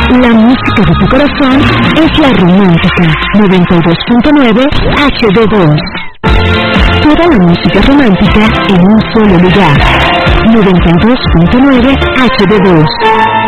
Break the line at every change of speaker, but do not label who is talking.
La música de tu corazón es la romántica. 92.9 HD2. Toda la música romántica en un solo lugar. 92.9 HD2.